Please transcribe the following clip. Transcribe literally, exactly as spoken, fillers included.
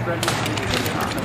不然就可以回家了。